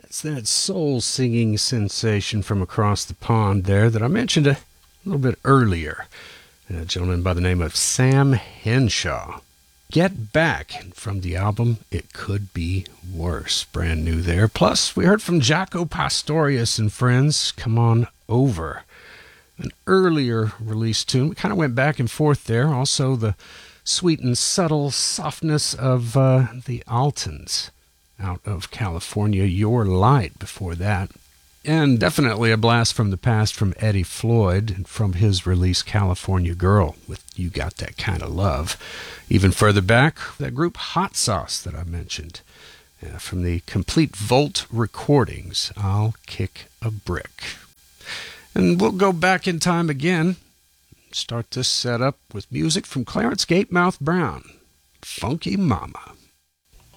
It's that soul-singing sensation from across the pond there that I mentioned a little bit earlier. A gentleman by the name of Sam Henshaw. Get Back from the album It Could Be Worse. Brand new there. Plus, we heard from Jaco Pastorius and friends, Come On Over. An earlier release tune. We kind of went back and forth there. Also, the sweet and subtle softness of the Altons out of California. Your Light before that. And definitely a blast from the past from Eddie Floyd from his release California Girl with You Got That Kind of Love. Even further back, that group Hot Sauce that I mentioned. From the Complete Volt recordings, I'll Kick a Brick. And we'll go back in time again. Start this setup with music from Clarence Gatemouth Brown. Funky Mama.